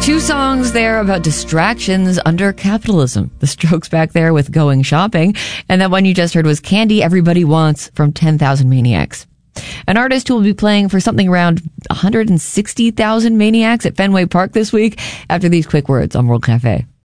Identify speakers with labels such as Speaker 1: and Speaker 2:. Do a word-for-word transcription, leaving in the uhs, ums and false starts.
Speaker 1: Two songs there about distractions under capitalism. The Strokes back there with Going Shopping. And that one you just heard was Candy Everybody Wants from ten thousand Maniacs. An artist who will be playing for something around one hundred sixty thousand Maniacs at Fenway Park this week after these quick words on World Cafe.